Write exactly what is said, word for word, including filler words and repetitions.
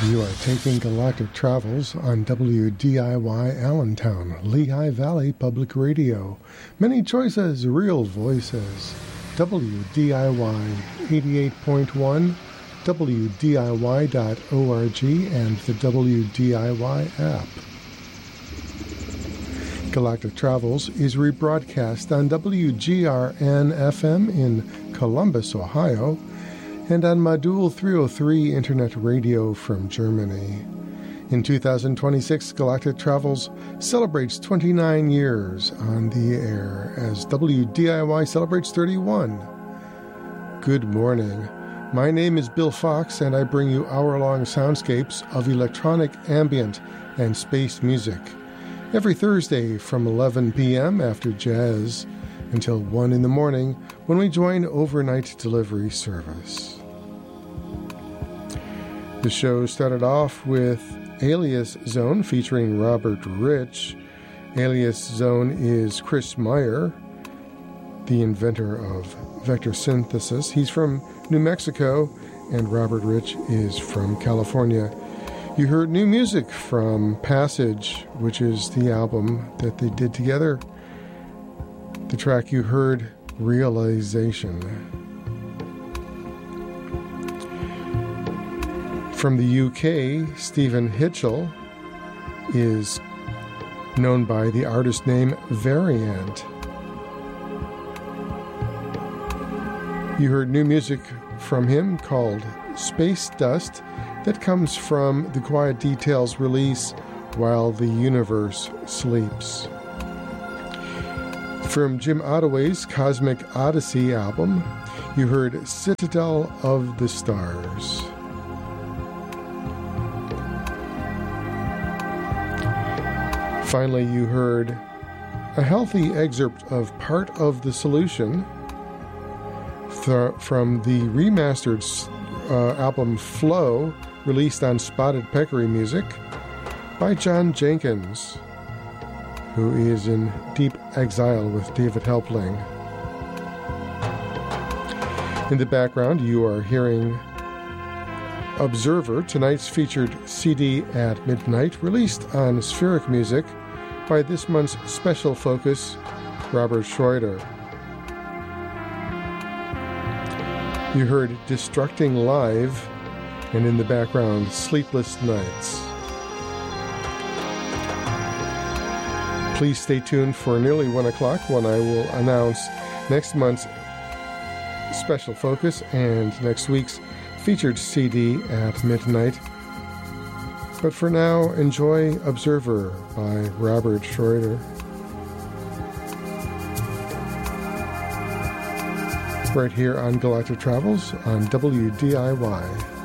You are taking Galactic Travels on W D I Y Allentown, Lehigh Valley Public Radio. Many choices, real voices. W D I Y eighty-eight point one, W D I Y dot org, and the W D I Y app. Galactic Travels is rebroadcast on W G R N F M in Columbus, Ohio, and on Modul three oh three Internet Radio from Germany. In two thousand twenty-six, Galactic Travels celebrates twenty-nine years on the air as W D I Y celebrates thirty-one. Good morning. My name is Bill Fox, and I bring you hour-long soundscapes of electronic, ambient, and space music every Thursday from eleven p.m. after jazz until one in the morning when we join overnight delivery service. The show started off with Alias Zone featuring Robert Rich. Alias Zone is Chris Meyer, the inventor of vector synthesis. He's from New Mexico, and Robert Rich is from California. You heard new music from Passage, which is the album that they did together. The track you heard, Realization. From the U K, Stephen Hitchell is known by the artist name Variant. You heard new music from him called Space Dust that comes from the Quiet Details release While the Universe Sleeps. From Jim Ottaway's Cosmic Odyssey album, you heard Citadel of the Stars. Finally, you heard a healthy excerpt of Part of the Solution th- from the remastered uh, album Flow, released on Spotted Peccary Music, by John Jenkins, who is in deep exile with David Helpling. In the background, you are hearing Observer, tonight's featured C D at midnight, released on Spheric Music by this month's special focus, Robert Schroeder. You heard Destructing Live, and in the background, Sleepless Nights. Please stay tuned for nearly one o'clock when I will announce next month's special focus and next week's featured C D at midnight. But for now, enjoy Observer by Robert Schroeder. Right here on Galactic Travels on W D I Y.